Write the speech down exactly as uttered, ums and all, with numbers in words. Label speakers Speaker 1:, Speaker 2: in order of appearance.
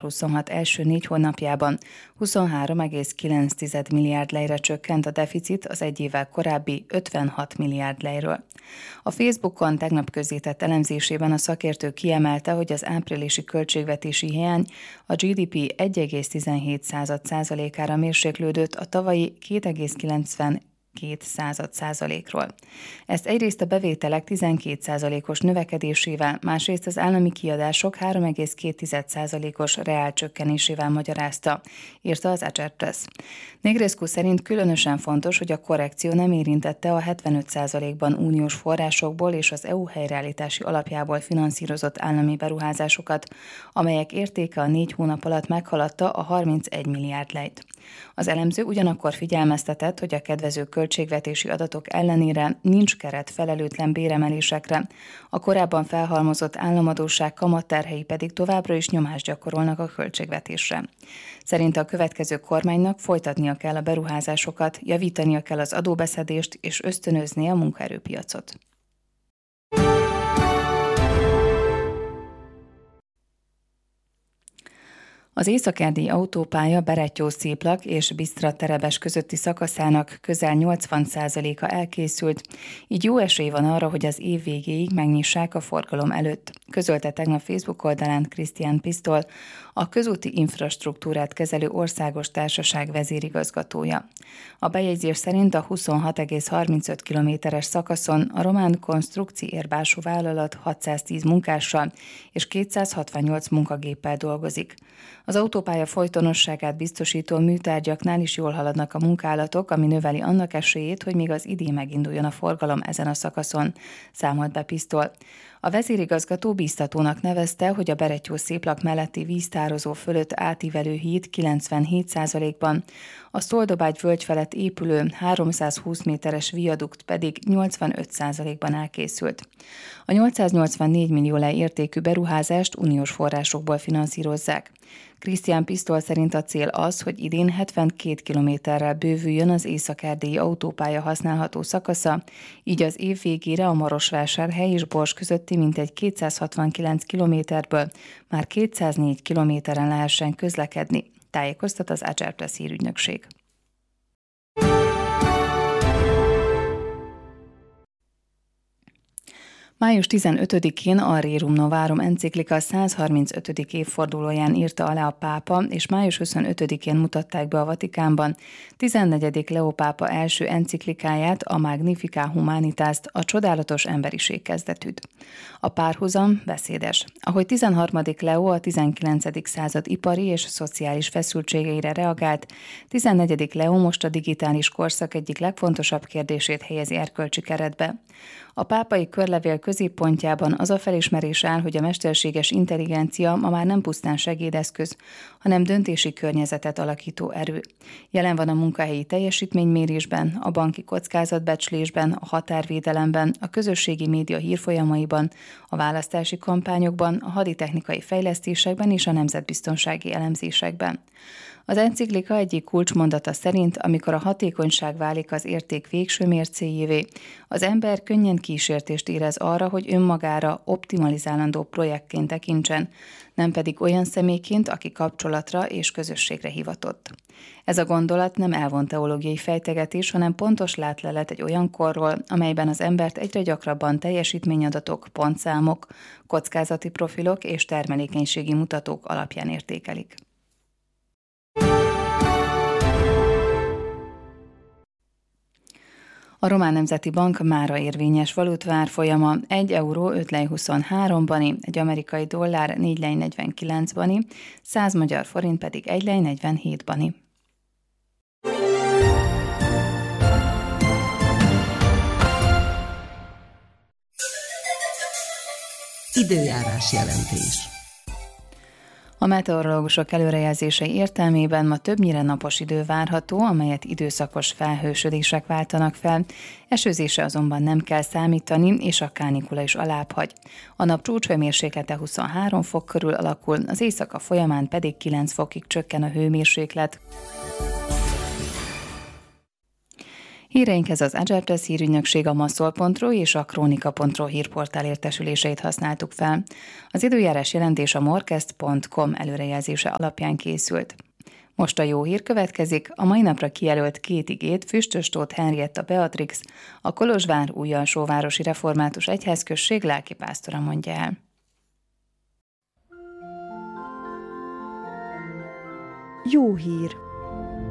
Speaker 1: kétezer-huszonhat első négy hónapjában huszonhárom egész kilenc milliárd lejre csökkent a deficit az egy évvel korábbi ötvenhat milliárd lejről. A Facebookon tegnap közzétett elemzésében a szakértő kiemelte, hogy az áprilisi költségvetési hiány a gé dé pé egy egész tizenhét százalékára mérséklődött a tavalyi két egész kilencvenkét százalékról. Ezt egyrészt a bevételek tizenkét százalékos növekedésével, másrészt az állami kiadások három egész két százalékos reál csökkenésével magyarázta, írta az Agile Press. Negrescu szerint különösen fontos, hogy a korrekció nem érintette a hetvenöt százalékban uniós forrásokból és az é u helyreállítási alapjából finanszírozott állami beruházásokat, amelyek értéke a négy hónap alatt meghaladta a harmincegy milliárd lejt. Az elemző ugyanakkor figyelmeztetett, hogy a kedvező költségvetési adatok ellenére nincs keret felelőtlen béremelésekre, a korábban felhalmozott államadósság kamatterhei pedig továbbra is nyomást gyakorolnak a költségvetésre. Szerinte a következő kormánynak folytatnia kell a beruházásokat, javítania kell az adóbeszedést és ösztönözni a munkaerőpiacot. Az észak-erdélyi autópálya Berettyó-Sziplak és Bisztra-Terebes közötti szakaszának közel nyolcvan százaléka elkészült, így jó esély van arra, hogy az év végéig megnyissák a forgalom előtt, közölte tegnap Facebook oldalán Christian Pistol, a közúti infrastruktúrát kezelő országos társaság vezérigazgatója. A bejegyzés szerint a huszonhat egész harmincöt kilométeres szakaszon a román konstrukci érbású vállalat hatszáztíz munkással és kétszázhatvannyolc munkagéppel dolgozik. Az autópálya folytonosságát biztosító műtárgyaknál is jól haladnak a munkálatok, ami növeli annak esélyét, hogy még az idén meginduljon a forgalom ezen a szakaszon, számolt be Pistol. A vezérigazgató bíztatónak nevezte, hogy a Berettyó-Sziplak melletti víztározó fölött átívelő híd kilencvenhét százalékban, a Szoldobágy völgy felett épülő háromszázhúsz méteres viadukt pedig nyolcvanöt százalékban elkészült. A nyolcszáznyolcvannégy millió lej értékű beruházást uniós forrásokból finanszírozzák. Christian Pistol szerint a cél az, hogy idén hetvenkét kilométerrel bővüljön az észak-erdélyi autópálya használható szakasza, így az év végére a Marosvásárhely és Bors közötti mintegy kétszázhatvankilenc kilométerből már kétszáznégy kilométeren lehessen közlekedni, tájékoztat az Agile Press hírügynökség. május tizenötödikén a Rerum Novarum enciklika százharmincötödik évfordulóján írta alá a pápa, és május huszonötödikén mutatták be a Vatikánban tizennegyedik Leó pápa első enciklikáját, a Magnificat Humanitas-t, a csodálatos emberiség kezdetűt. A párhuzam beszédes. Ahogy tizenharmadik Leó a tizenkilencedik század ipari és szociális feszültségeire reagált, tizennegyedik Leó most a digitális korszak egyik legfontosabb kérdését helyezi erkölcsi keretbe. A pápai körlevél középpontjában az a felismerés áll, hogy a mesterséges intelligencia ma már nem pusztán segédeszköz, hanem döntési környezetet alakító erő. Jelen van a munkahelyi teljesítménymérésben, a banki kockázatbecslésben, a határvédelemben, a közösségi média hírfolyamaiban, a választási kampányokban, a haditechnikai fejlesztésekben és a nemzetbiztonsági elemzésekben. Az enciklika egyik kulcsmondata szerint, amikor a hatékonyság válik az érték végső mércéjévé, az ember könnyen kísértést érez arra, hogy önmagára optimalizálandó projektként tekintsen, nem pedig olyan személyként, aki kapcsolatra és közösségre hivatott. Ez a gondolat nem elvont teológiai fejtegetés, hanem pontos látlelet egy olyan korról, amelyben az embert egyre gyakrabban teljesítményadatok, pontszámok, kockázati profilok és termelékenységi mutatók alapján értékelik. A Román Nemzeti Bank mára érvényes valutvár folyama egy euró öt lej huszonhárom bani, egy amerikai dollár négy lej negyvenkilenc bani, száz magyar forint pedig egy lej negyvenhét bani.
Speaker 2: Időjárás jelentés.
Speaker 1: A meteorológusok előrejelzései értelmében ma többnyire napos idő várható, amelyet időszakos felhősödések váltanak fel, esőzésre azonban nem kell számítani, és a kánikula is alább hagy. A nap csúcshőmérséklete huszonhárom fok körül alakul, az éjszaka folyamán pedig kilenc fokig csökken a hőmérséklet. Híreinkhez az Agile Press hírügynökség, a maszol pont ru és a kronika pont ru hírportál értesüléseit használtuk fel. Az időjárás jelentés a morkest pont com előrejelzése alapján készült. Most a jó hír következik, a mai napra kijelölt két igét Füstös Tóth Henrietta Beatrix, a Kolozsvár Újalsóvárosi Református Egyházközség lelkipásztora mondja el.
Speaker 3: Jó hír!